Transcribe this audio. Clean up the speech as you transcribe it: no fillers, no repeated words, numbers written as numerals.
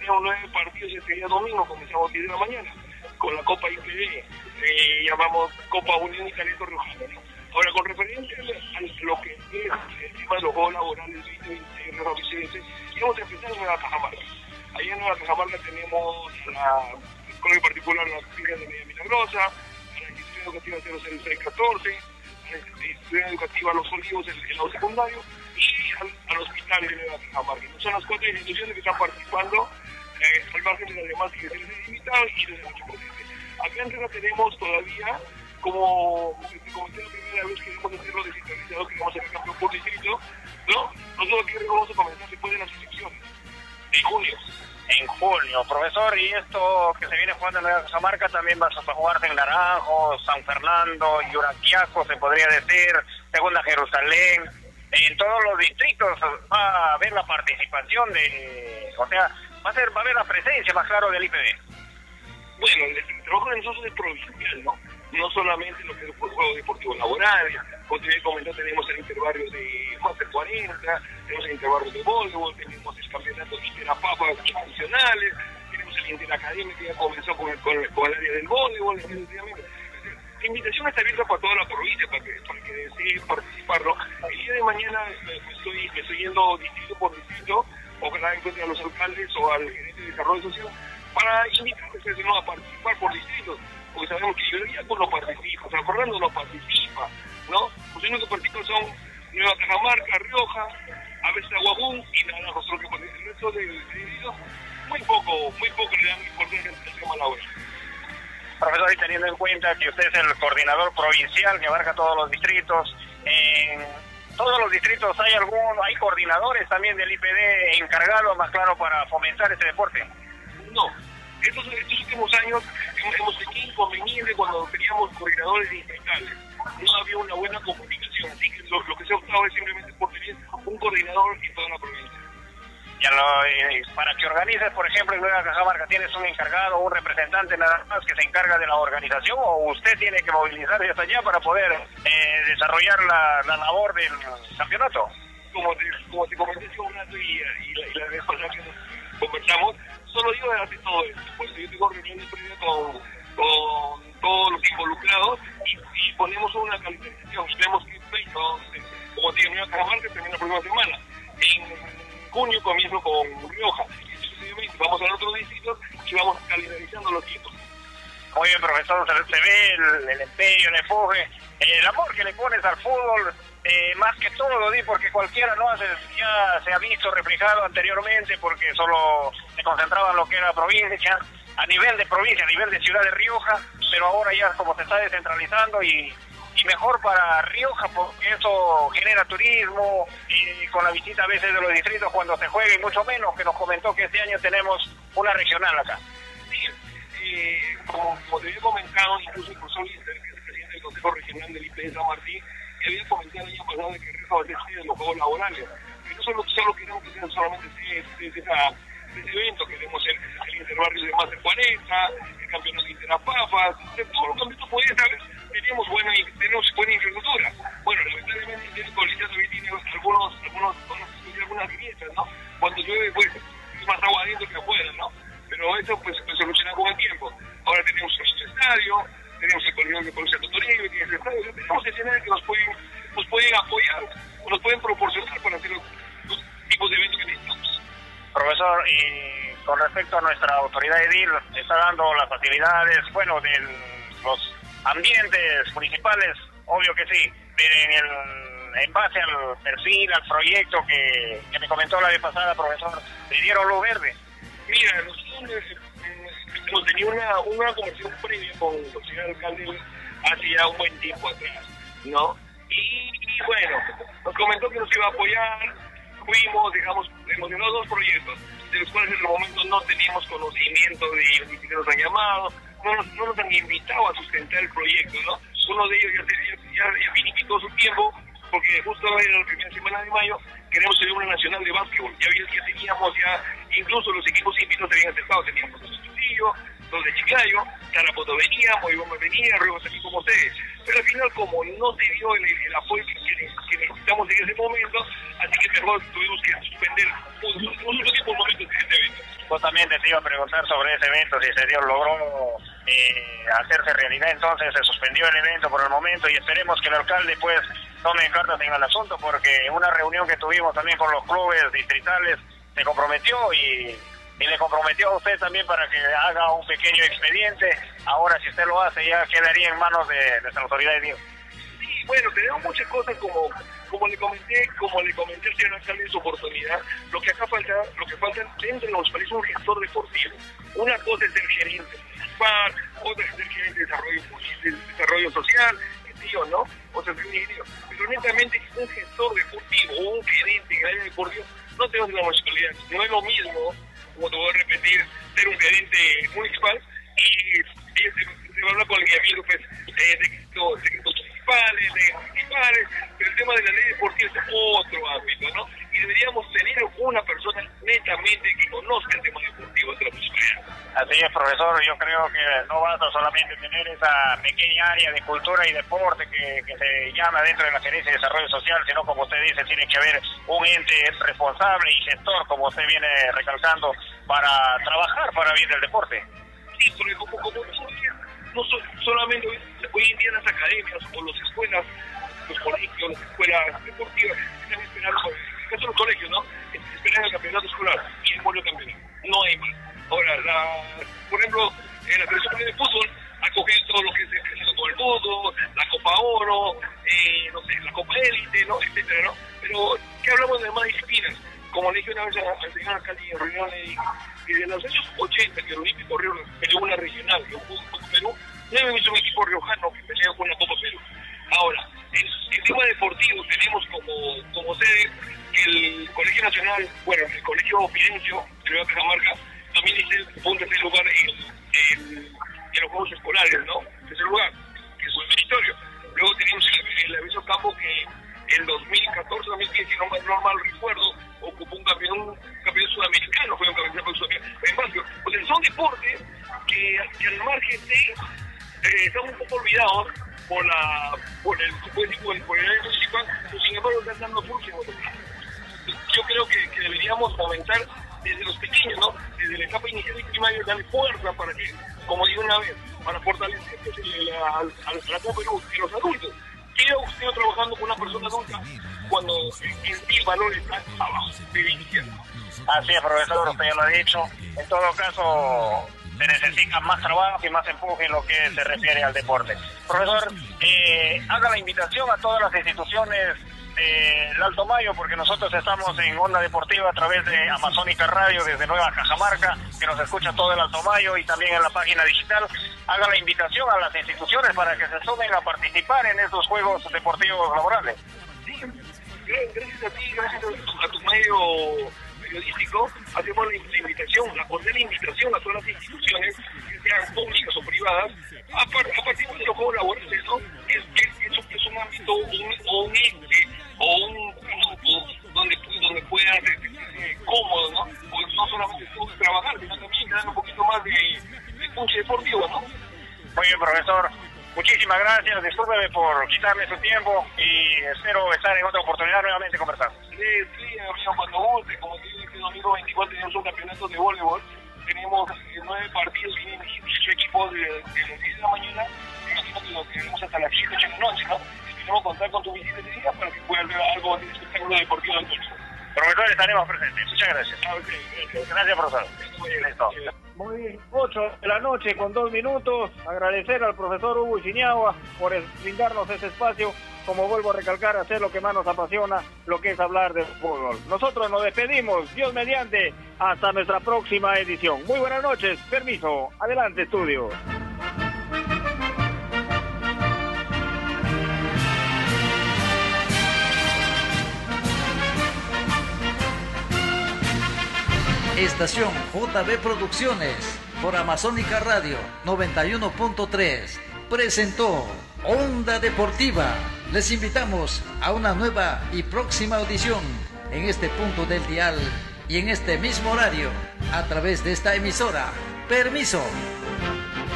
tenemos 9 partidos este día domingo, comenzamos a 10 de la mañana, con la Copa IPD, llamamos Copa Unión y Talento Riojano, ¿no? Ahora, con referencia a lo que es el tema de los juegos laborales 2020, Rioja Vicente, vamos a empezar en Nueva Cajamarca. Allá en Nueva Cajamarca tenemos el colegio particular la Virgen de Media Milagrosa, a la institución educativa 00614, a la institución educativa Los Olivos, el lado secundario, y al hospital de Nueva Cajamarca. Son las 4 instituciones que están participando al margen de las demás que se les invitados y desde mucho potente. Acá en Rioja tenemos todavía, como te comenté la primera vez que vamos a hacerlo descentralizado, que vamos a ser campeón por distrito, ¿no? Nosotros aquí vamos a comenzar después de las elecciones, en junio. En junio, profesor, y esto que se viene jugando en Nueva Cajamarca también va a jugarse en Naranjo, San Fernando, Yuraquiaco, se podría decir, Segunda Jerusalén, en todos los distritos va a haber la participación va a haber la presencia, más claro, del IPD. Bueno, el trabajo de nosotros es provincial, ¿no? No solamente lo que es el juego deportivo laboral, como te había comentado, tenemos el interbarrio de Master 40, tenemos el interbarrio de voleibol, tenemos el campeonato Interapapas nacionales, tenemos el Interacademia que ya comenzó con el área del voleibol, la invitación está abierta para toda la provincia, para que desee participar, ¿no? El día de mañana me estoy yendo distrito por distrito, ojalá encuentre a los alcaldes o al gerente de desarrollo social, para invitarles a participar por distritos, porque sabemos que Yuraquiaco no participa, San Fernando no participa, ¿no? Los únicos que participan son Nueva Cajamarca, Rioja, a veces Aguabún y Naranjo, solo que el resto de distritos muy poco le dan importancia al tema laboral. Profesor, y teniendo en cuenta que usted es el coordinador provincial que abarca todos los distritos, en todos los distritos hay coordinadores también del IPD encargados, más claro, para fomentar este deporte. No, estos últimos años hemos tenido inconveniente cuando teníamos coordinadores distritales. No había una buena comunicación, así que lo que se ha optado es simplemente por tener un coordinador en toda la provincia. Para que organices, por ejemplo, en Nueva Cajamarca, ¿tienes un encargado, un representante nada más que se encarga de la organización, o usted tiene que movilizarse hasta allá para poder desarrollar la labor del campeonato? Como te comenté hace un rato y la vez pasada que nos conversamos, solo yo hace todo esto. Pues yo tengo reuniones previas con todos los involucrados y ponemos una calificación. Vemos que como te digo, Nueva Cajamarca termina la próxima semana. En junio comienzo con Rioja. Vamos a otros distritos y vamos calendarizando los tiempos. Muy bien, profesor, se ve el empeño, el empuje, el amor que le pones al fútbol, más que todo, porque cualquiera no hace, ya se ha visto reflejado anteriormente, porque solo se concentraba en lo que era provincia, a nivel de provincia, a nivel de ciudad de Rioja, pero ahora ya como se está descentralizando y mejor para Rioja, porque eso genera turismo, y con la visita a veces de los distritos cuando se juega, y mucho menos que nos comentó que este año tenemos una regional acá. Sí, como te había comentado, incluso el profesor Lister, que es el presidente del Consejo Regional del IPD San Martín, que había comentado el año pasado de que Rioja va a ser sede de los Juegos Laborales. Pero solo queremos que sea solamente ese evento, queremos el interbarrio de más de 40, el campeonato Interapapas, todos los campeonatos podían saber, tenemos buena infraestructura. Bueno, lamentablemente el Coliseo también tiene algunas grietas, ¿no? Cuando llueve, pues, es más agua adentro que afuera, ¿no? Pero eso, pues, se soluciona con el tiempo. Ahora tenemos el estadio, tenemos el Coliseo de Policía Toribio, tenemos el estadio, tenemos escenarios que nos pueden apoyar, o nos pueden proporcionar para hacer los tipos de eventos que necesitamos. Profesor, y con respecto a nuestra autoridad edil, está dando las facilidades, de los ambientes municipales, obvio que sí, en base al perfil, al proyecto que me comentó la vez pasada, profesor, le dieron luz verde. Mira, nosotros hemos tenido una conversación previa con el señor alcalde hace ya un buen tiempo atrás, ¿no? Y bueno, nos comentó que nos iba a apoyar, fuimos, hemos 2 proyectos, de los cuales en el momento no teníamos conocimiento de ellos, ni siquiera nos han llamado, no nos han invitado a sustentar el proyecto, ¿no? Uno de ellos ya finiquitó su tiempo, porque justo en la primera semana de mayo queremos tener una nacional de básquetbol. Ya teníamos, incluso los equipos invitados se habían acercado, teníamos los de Trujillo, los de Chiclayo, Tarapoto venía, Moiboma venía, Rivas aquí como ustedes. Pero al final, como no se dio el apoyo que necesitamos en ese momento, así que mejor tuvimos que suspender un último momento de este evento. Justamente te iba a preguntar sobre ese evento, si logró hacerse realidad. Entonces se suspendió el evento por el momento y esperemos que el alcalde pues tome cartas en el asunto, porque una reunión que tuvimos también con los clubes distritales se comprometió y le comprometió a usted también para que haga un pequeño expediente. Ahora si usted lo hace ya quedaría en manos de las autoridades. Sí, bueno, tenemos muchas cosas como le comenté al señor alcalde en su oportunidad. Lo que falta dentro nos parece un gestor deportivo. Una cosa es el gerente municipal, otra es el gerente de desarrollo social, ¿no? O sea, es un ingeniero. Pero netamente un gestor deportivo o un gerente en el área deportiva no tenemos en la municipalidad. No es lo mismo, como te voy a repetir, ser un gerente municipal y se va a hablar con el amigo pues, de secretos municipales, pero el tema de la ley deportiva es otro ámbito, ¿no? Y deberíamos tener una persona netamente que conozca el tema deportivo de la municipalidad. Así es, profesor, yo creo que no basta solamente tener esa pequeña área de cultura y deporte que se llama dentro de la Gerencia de Desarrollo Social, sino, como usted dice, tiene que haber un ente responsable y gestor, como usted viene recalcando, para trabajar para bien del deporte. Sí, porque como tú dices, no solamente hoy en día las academias o las escuelas, los colegios, las escuelas deportivas están esperando, en el caso de los colegios, ¿no? Esperan el campeonato escolar y el vuelve campeonato. No hay más. Ahora, por ejemplo, la Federación de Fútbol ha cogido todo lo que es el fútbol, la Copa Oro, no sé, la Copa Élite, ¿no? Etcétera, ¿no? Pero, ¿qué hablamos de demás disciplinas? Como le dije una vez al señor alcalde en reunión, que de los años 80, que el Olímpico Río peleó una regional, que fue Copa Perú, no hemos visto un equipo riojano que peleó con la Copa Perú. Ahora, el tema deportivo tenemos como sede el Colegio Nacional, bueno, el Colegio Fidencio, de Nueva Cajamarca, también fue un tercer lugar en los Juegos Escolares, ¿no? Tercer lugar, que fue meritorio. Luego tenemos el Aviso Campo, que en 2014-2015, no mal recuerdo, ocupó un campeón sudamericano, fue un campeón sudamericano. O sea, son deportes que al margen de están un poco olvidados por el área municipal, pero sin embargo están dando próximos. Yo creo que deberíamos fomentar desde los pequeños, ¿no? Desde la etapa inicial y primaria, darle fuerza para que, como digo una vez, para fortalecer la Copa Perú en los adultos. ¿Qué usted trabajando con una persona adulta cuando el valor está abajo, de inicio? Así es, profesor, usted ya lo ha dicho. En todo caso, se necesita más trabajo y más empuje en lo que se refiere al deporte. Profesor, haga la invitación a todas las instituciones del Alto Mayo, porque nosotros estamos en Onda Deportiva a través de Amazónica Radio desde Nueva Cajamarca, que nos escucha todo el Alto Mayo, y también en la página digital. Haga la invitación a las instituciones para que se sumen a participar en estos Juegos Deportivos Laborales. Sí, gracias a ti, gracias a tu medio periodístico, hacemos la invitación, la cordial invitación a todas las instituciones, que sean públicas o privadas, a partir de los juegos laborales, ¿no? Es un ámbito, un ente, o un grupo donde puedan sentirse cómodos, ¿no? Porque no solamente trabajar, sino también dar un poquito más de punche deportivo, ¿no? Muy bien, profesor. Muchísimas gracias, discúlpeme por quitarme su tiempo y espero estar en otra oportunidad nuevamente conversando. Sí, amigo, cuando guste, como te dije, este domingo 24 tenemos un campeonato de voleibol, tenemos 9 partidos, vienen 18 equipos de las 10 de la mañana, imagino que lo tenemos hasta las 7, 8 de la noche, ¿no? Esperemos contar con tu visita ese día para que puedas ver algo de espectáculo deportivo en Antonio. Profesor, estaremos presentes. Muchas gracias. Gracias. Gracias, profesor. Listo. Muy bien, 8 de la noche con 2 minutos. Agradecer al profesor Hugo Ichiniagua por brindarnos ese espacio. Como vuelvo a recalcar, hacer lo que más nos apasiona, lo que es hablar de fútbol. Nosotros nos despedimos, Dios mediante, hasta nuestra próxima edición. Muy buenas noches, permiso, adelante estudio. Estación JB Producciones por Amazónica Radio 91.3 presentó Onda Deportiva. Les invitamos a una nueva y próxima audición en este punto del dial y en este mismo horario a través de esta emisora. Permiso.